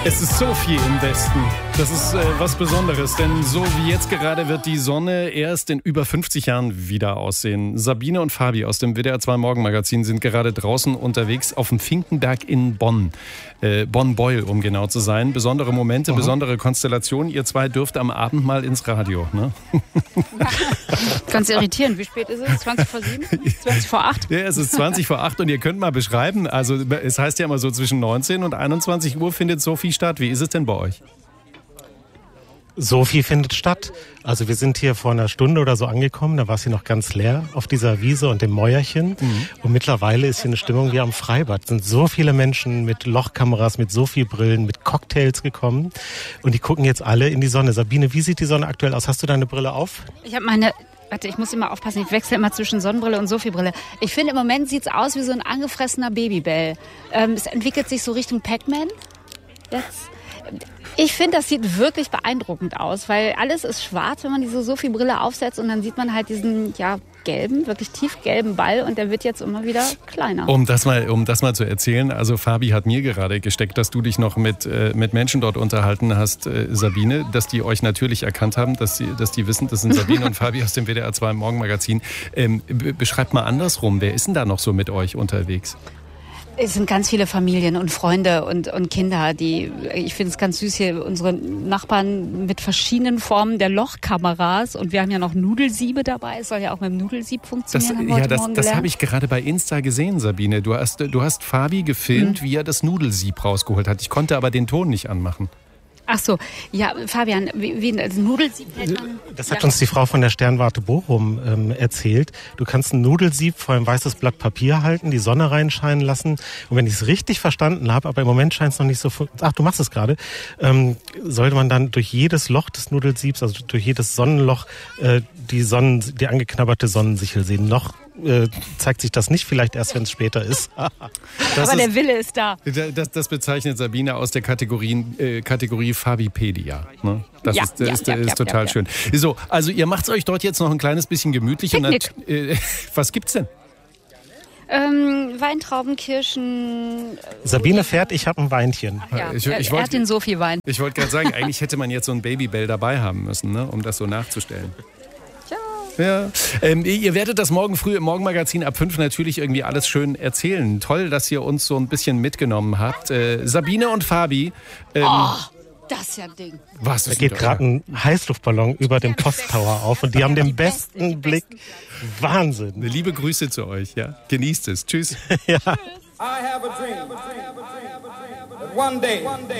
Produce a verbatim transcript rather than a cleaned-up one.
Es ist so viel im Westen. Das ist äh, was Besonderes, denn so wie jetzt gerade wird die Sonne erst in über fünfzig Jahren wieder aussehen. Sabine und Fabi aus dem W D R zwei Morgenmagazin sind gerade draußen unterwegs auf dem Finkenberg in Bonn. Äh, Bonn-Beuel, um genau zu sein. Besondere Momente, mhm. besondere Konstellationen. Ihr zwei dürft am Abend mal ins Radio, ne? Ganz irritierend. Wie spät ist es? zwanzig vor sieben? zwanzig vor acht? Ja, es ist zwanzig vor acht und ihr könnt mal beschreiben, also es heißt ja immer so zwischen neunzehn und einundzwanzig Uhr findet Sophie statt. Wie ist es denn bei euch? Sophie findet statt. Also wir sind hier vor einer Stunde oder so angekommen, da war sie noch ganz leer auf dieser Wiese und dem Mäuerchen. Mhm. Und mittlerweile ist hier eine Stimmung wie am Freibad. Es sind so viele Menschen mit Lochkameras, mit Sophie-Brillen, mit Cocktails gekommen. Und die gucken jetzt alle in die Sonne. Sabine, wie sieht die Sonne aktuell aus? Hast du deine Brille auf? Ich habe meine... Warte, ich muss immer aufpassen, ich wechsle immer zwischen Sonnenbrille und Sophie-Brille. Ich finde, im Moment sieht es aus wie so ein angefressener Babybell. Ähm, es entwickelt sich so Richtung Pac-Man. Jetzt... Ich finde, das sieht wirklich beeindruckend aus, weil alles ist schwarz, wenn man diese Sophie-Brille aufsetzt und dann sieht man halt diesen, ja, gelben, wirklich tiefgelben Ball und der wird jetzt immer wieder kleiner. Um das mal, um das mal zu erzählen, also Fabi hat mir gerade gesteckt, dass du dich noch mit, äh, mit Menschen dort unterhalten hast, äh, Sabine, dass die euch natürlich erkannt haben, dass, sie, dass die wissen, das sind Sabine und Fabi aus dem W D R zwei Morgenmagazin. Ähm, be- beschreibt mal andersrum, wer ist denn da noch so mit euch unterwegs? Es sind ganz viele Familien und Freunde und, und Kinder, die, ich finde es ganz süß hier, unsere Nachbarn mit verschiedenen Formen der Lochkameras und wir haben ja noch Nudelsiebe dabei, es soll ja auch mit dem Nudelsieb funktionieren. Das, ja, das, das habe ich gerade bei Insta gesehen, Sabine. Du hast, du hast Fabi gefilmt, mhm. wie er das Nudelsieb rausgeholt hat. Ich konnte aber den Ton nicht anmachen. Ach so, ja, Fabian, wie, wie das Nudelsieb hält man? Das hat ja. uns die Frau von der Sternwarte Bochum ähm, erzählt. Du kannst ein Nudelsieb vor ein weißes Blatt Papier halten, die Sonne reinscheinen lassen. Und wenn ich es richtig verstanden habe, aber im Moment scheint es noch nicht so... Ach, du machst es gerade. Ähm, sollte man dann durch jedes Loch des Nudelsiebs, also durch jedes Sonnenloch, äh, die, Sonnen, die angeknabberte Sonnensichel sehen. Noch äh, zeigt sich das nicht, vielleicht erst, wenn es später ist. Aber ist, der Wille ist da. Das, das bezeichnet Sabine aus der Kategorie, äh, Kategorie Fabipedia. Ne? Das ja, ist, ja, ist, ja, ist ja, total ja, schön. So, also ihr macht es euch dort jetzt noch ein kleines bisschen gemütlich. Und Picknick. dann, äh, was gibt's denn? Ähm, Weintrauben, Kirschen. Sabine fährt, ich habe ein Weinchen. Ach ja, ich, er, ich er wollt, hat den Sophie-Wein. Ich wollte gerade sagen, eigentlich hätte man jetzt so ein Babybell dabei haben müssen, ne? Um das so nachzustellen. Ja, ähm, ihr werdet das morgen früh im Morgenmagazin ab fünf natürlich irgendwie alles schön erzählen. Toll, dass ihr uns so ein bisschen mitgenommen habt. Äh, Sabine und Fabi. Ähm, oh, das ist ja ein Ding. Was da ist geht gerade ein Heißluftballon über dem Posttower auf und die haben den besten Blick. Wahnsinn. Liebe Grüße zu euch. Ja, genießt es. Tschüss. Ja. I have a dream that one day